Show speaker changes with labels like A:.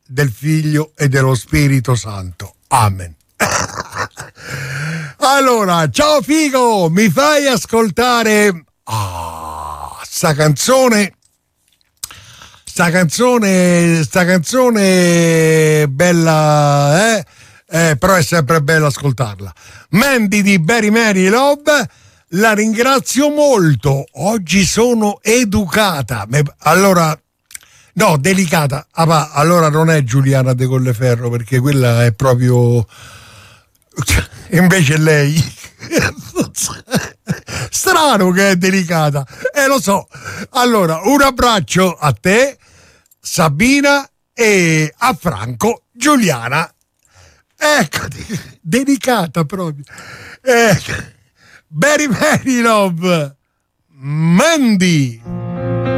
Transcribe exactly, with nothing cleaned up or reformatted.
A: del Figlio e dello Spirito Santo. Amen. Allora, ciao Figo, mi fai ascoltare ah, sta canzone sta canzone sta canzone bella, eh? Eh, però è sempre bello ascoltarla. Mandy di Very Mary Love, la ringrazio molto, oggi sono educata. Allora no, delicata. Ah, ma allora non è Giuliana De Colleferro, perché quella è proprio... Invece lei... Strano che è delicata. Eh, lo so. Allora, un abbraccio a te, Sabina, e a Franco, Giuliana. Ecco, delicata proprio. Ecco. Very, very love. Mandy.